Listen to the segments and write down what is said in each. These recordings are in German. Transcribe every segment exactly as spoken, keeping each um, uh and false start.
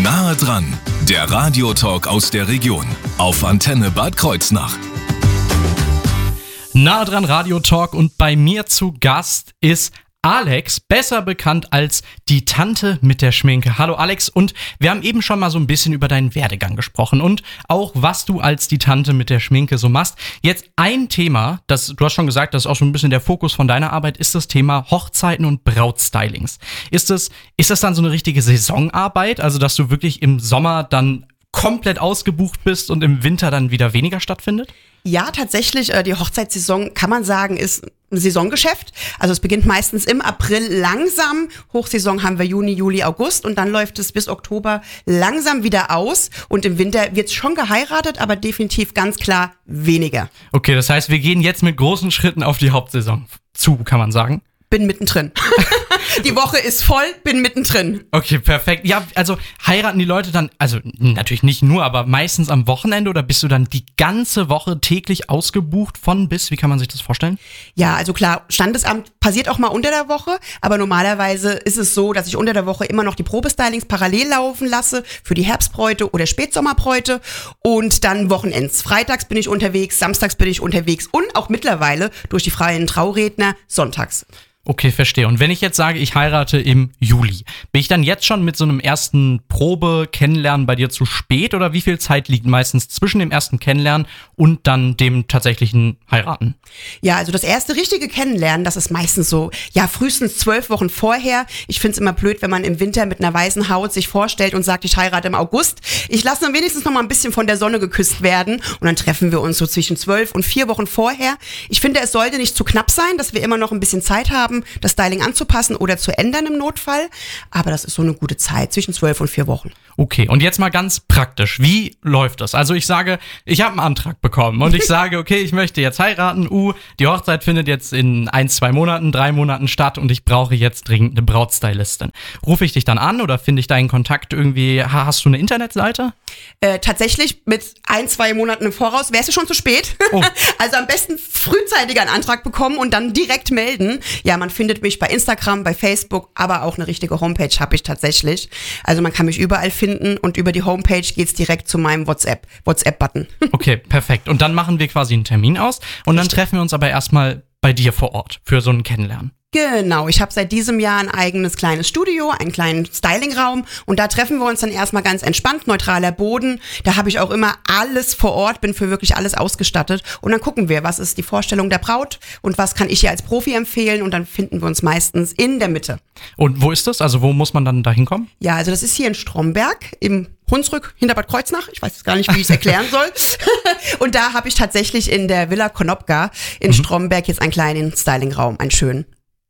Nahe dran, der Radiotalk aus der Region auf Antenne Bad Kreuznach. Nahe dran Radiotalk und bei mir zu Gast ist Alex, besser bekannt als die Tante mit der Schminke. Hallo Alex, und wir haben eben schon mal so ein bisschen über deinen Werdegang gesprochen und auch was du als die Tante mit der Schminke so machst. Jetzt ein Thema, das du hast schon gesagt, das ist auch so ein bisschen der Fokus von deiner Arbeit, ist das Thema Hochzeiten und Brautstylings. Ist das, ist das dann so eine richtige Saisonarbeit, also dass du wirklich im Sommer dann komplett ausgebucht bist und im Winter dann wieder weniger stattfindet? Ja, tatsächlich, die Hochzeitssaison, kann man sagen, ist ein Saisongeschäft. Also es beginnt meistens im April langsam. Hochsaison haben wir Juni, Juli, August und dann läuft es bis Oktober langsam wieder aus. Und im Winter wird schon geheiratet, aber definitiv ganz klar weniger. Okay, das heißt, wir gehen jetzt mit großen Schritten auf die Hauptsaison zu, kann man sagen. Bin mittendrin. Die Woche ist voll, bin mittendrin. Okay, perfekt. Ja, also heiraten die Leute dann, also natürlich nicht nur, aber meistens am Wochenende oder bist du dann die ganze Woche täglich ausgebucht von bis? Wie kann man sich das vorstellen? Ja, also klar, Standesamt passiert auch mal unter der Woche, aber normalerweise ist es so, dass ich unter der Woche immer noch die Probestylings parallel laufen lasse für die Herbstbräute oder Spätsommerbräute und dann Wochenends. Freitags bin ich unterwegs, samstags bin ich unterwegs und auch mittlerweile durch die freien Trauredner sonntags. Okay, verstehe. Und wenn ich jetzt sage, ich heirate im Juli, bin ich dann jetzt schon mit so einem ersten Probe-Kennenlernen bei dir zu spät oder wie viel Zeit liegt meistens zwischen dem ersten Kennenlernen und dann dem tatsächlichen Heiraten? Ja, also das erste richtige Kennenlernen, das ist meistens so, ja, frühestens zwölf Wochen vorher. Ich find's immer blöd, wenn man im Winter mit einer weißen Haut sich vorstellt und sagt, ich heirate im August. Ich lasse dann wenigstens noch mal ein bisschen von der Sonne geküsst werden und dann treffen wir uns so zwischen zwölf und vier Wochen vorher. Ich finde, es sollte nicht zu knapp sein, dass wir immer noch ein bisschen Zeit haben, das Styling anzupassen oder zu ändern im Notfall. Aber das ist so eine gute Zeit, zwischen zwölf und vier Wochen. Okay, und jetzt mal ganz praktisch. Wie läuft das? Also ich sage, ich habe einen Antrag bekommen und ich sage, okay, ich möchte jetzt heiraten. Uh, die Hochzeit findet jetzt in ein, zwei Monaten, drei Monaten statt und ich brauche jetzt dringend eine Brautstylistin. Rufe ich dich dann an oder finde ich deinen Kontakt irgendwie? Hast du eine Internetseite? Äh, tatsächlich mit ein, zwei Monaten im Voraus wärst du schon zu spät. Oh. Also am besten frühzeitig einen Antrag bekommen und dann direkt melden. Ja, man findet mich bei Instagram, bei Facebook, aber auch eine richtige Homepage habe ich tatsächlich. Also man kann mich überall finden und über die Homepage geht's direkt zu meinem WhatsApp, WhatsApp-Button. Okay, perfekt. Und dann machen wir quasi einen Termin aus und dann treffen wir uns aber erstmal bei dir vor Ort für so ein Kennenlernen. Genau, ich habe seit diesem Jahr ein eigenes kleines Studio, einen kleinen Stylingraum und da treffen wir uns dann erstmal ganz entspannt, neutraler Boden. Da habe ich auch immer alles vor Ort, bin für wirklich alles ausgestattet und dann gucken wir, was ist die Vorstellung der Braut und was kann ich ihr als Profi empfehlen und dann finden wir uns meistens in der Mitte. Und wo ist das? Also wo muss man dann da hinkommen? Ja, also das ist hier in Stromberg im Hunsrück hinter Bad Kreuznach. Ich weiß jetzt gar nicht, wie ich es erklären soll. Und da habe ich tatsächlich in der Villa Konopka in mhm. Stromberg jetzt einen kleinen Stylingraum, einen schönen.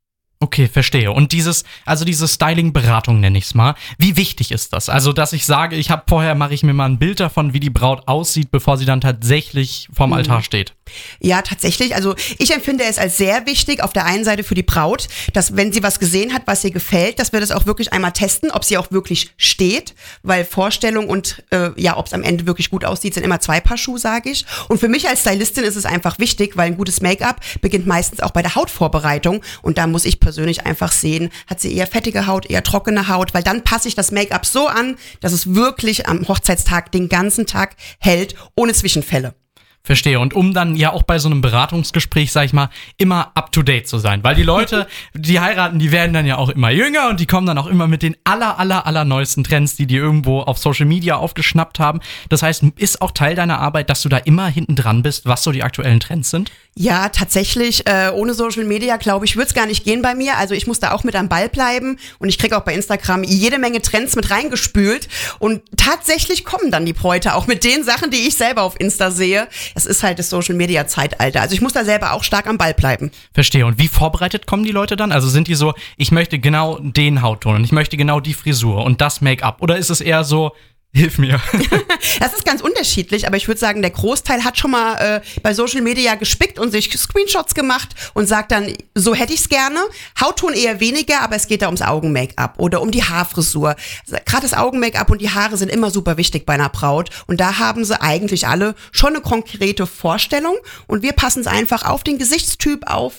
Okay, verstehe. Und dieses, also diese Styling-Beratung nenne ich es mal. Wie wichtig ist das? Also, dass ich sage, ich habe vorher, mache ich mir mal ein Bild davon, wie die Braut aussieht, bevor sie dann tatsächlich vorm Altar steht. Ja, tatsächlich. Also ich empfinde es als sehr wichtig, auf der einen Seite für die Braut, dass wenn sie was gesehen hat, was ihr gefällt, dass wir das auch wirklich einmal testen, ob sie auch wirklich steht, weil Vorstellung und äh, ja, ob es am Ende wirklich gut aussieht, sind immer zwei Paar Schuhe, sage ich. Und für mich als Stylistin ist es einfach wichtig, weil ein gutes Make-up beginnt meistens auch bei der Hautvorbereitung und da muss ich persönlich einfach sehen, hat sie eher fettige Haut, eher trockene Haut, weil dann passe ich das Make-up so an, dass es wirklich am Hochzeitstag den ganzen Tag hält, ohne Zwischenfälle. Verstehe. Und um dann ja auch bei so einem Beratungsgespräch, sag ich mal, immer up-to-date zu sein. Weil die Leute, die heiraten, die werden dann ja auch immer jünger und die kommen dann auch immer mit den aller, aller, aller neuesten Trends, die die irgendwo auf Social Media aufgeschnappt haben. Das heißt, ist auch Teil deiner Arbeit, dass du da immer hinten dran bist, was so die aktuellen Trends sind? Ja, tatsächlich. Äh, ohne Social Media, glaube ich, würde es gar nicht gehen bei mir. Also ich muss da auch mit am Ball bleiben und ich kriege auch bei Instagram jede Menge Trends mit reingespült. Und tatsächlich kommen dann die Bräute auch mit den Sachen, die ich selber auf Insta sehe. Es ist halt das Social-Media-Zeitalter. Also ich muss da selber auch stark am Ball bleiben. Verstehe. Und wie vorbereitet kommen die Leute dann? Also sind die so, ich möchte genau den Hautton und ich möchte genau die Frisur und das Make-up? Oder ist es eher so, hilf mir? Das ist ganz unterschiedlich, aber ich würde sagen, der Großteil hat schon mal äh, bei Social Media gespickt und sich Screenshots gemacht und sagt dann, so hätte ich es gerne. Hautton eher weniger, aber es geht da ums Augen-Make-up oder um die Haarfrisur. Gerade das Augen-Make-up und die Haare sind immer super wichtig bei einer Braut und da haben sie eigentlich alle schon eine konkrete Vorstellung und wir passen es einfach auf den Gesichtstyp, auf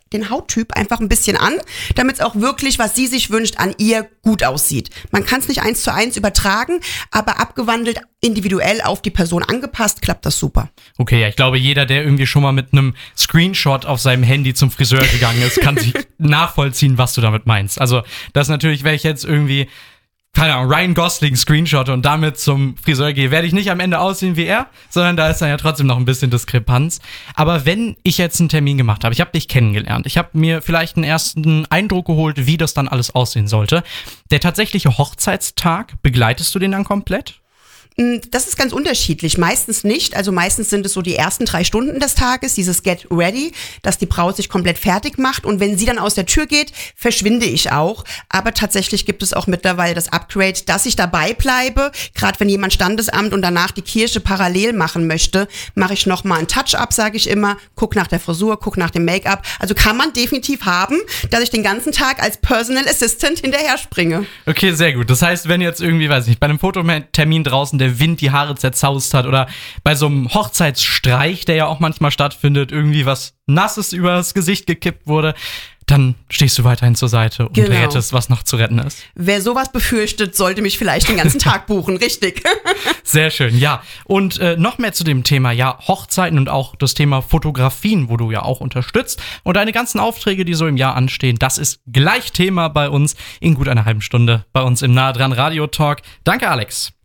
den Hauttyp einfach ein bisschen an, damit es auch wirklich, was sie sich wünscht, an ihr gut aussieht. Man kann es nicht eins zu eins übertragen, aber abgewandelt, individuell auf die Person angepasst, klappt das super. Okay, ja, ich glaube, jeder, der irgendwie schon mal mit einem Screenshot auf seinem Handy zum Friseur gegangen ist, kann sich nachvollziehen, was du damit meinst. Also das natürlich, wenn ich jetzt irgendwie, keine Ahnung, Ryan Gosling screenshotte und damit zum Friseur gehe, werde ich nicht am Ende aussehen wie er, sondern da ist dann ja trotzdem noch ein bisschen Diskrepanz. Aber wenn ich jetzt einen Termin gemacht habe, ich habe dich kennengelernt, ich habe mir vielleicht einen ersten Eindruck geholt, wie das dann alles aussehen sollte. Der tatsächliche Hochzeitstag, begleitest du den dann komplett? Das ist ganz unterschiedlich. Meistens nicht. Also meistens sind es so die ersten drei Stunden des Tages, dieses Get Ready, dass die Braut sich komplett fertig macht. Und wenn sie dann aus der Tür geht, verschwinde ich auch. Aber tatsächlich gibt es auch mittlerweile das Upgrade, dass ich dabei bleibe. Gerade wenn jemand Standesamt und danach die Kirche parallel machen möchte, mache ich nochmal ein Touch-up, sage ich immer. Guck nach der Frisur, guck nach dem Make-up. Also kann man definitiv haben, dass ich den ganzen Tag als Personal Assistant hinterher springe. Okay, sehr gut. Das heißt, wenn jetzt irgendwie, weiß ich nicht, bei einem Fototermin draußen der Wind die Haare zerzaust hat oder bei so einem Hochzeitsstreich, der ja auch manchmal stattfindet, irgendwie was Nasses übers Gesicht gekippt wurde, dann stehst du weiterhin zur Seite und Genau. rettest, was noch zu retten ist. Wer sowas befürchtet, sollte mich vielleicht den ganzen Tag buchen, richtig. Sehr schön, ja. Und äh, noch mehr zu dem Thema, ja, Hochzeiten und auch das Thema Fotografien, wo du ja auch unterstützt. Und deine ganzen Aufträge, die so im Jahr anstehen, das ist gleich Thema bei uns in gut einer halben Stunde bei uns im Nah dran Radio Talk. Danke, Alex.